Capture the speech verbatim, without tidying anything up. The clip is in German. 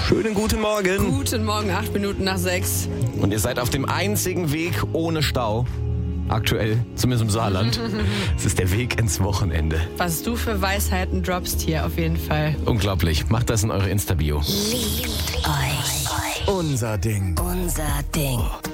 Schönen guten Morgen. Guten Morgen, acht Minuten nach sechs. Und ihr seid auf dem einzigen Weg ohne Stau. Aktuell, zumindest im Saarland. Es ist der Weg ins Wochenende. Was du für Weisheiten droppst hier auf jeden Fall. Unglaublich. Macht das in eure Insta-Bio. Liebt euch. Unser Ding. Unser Ding.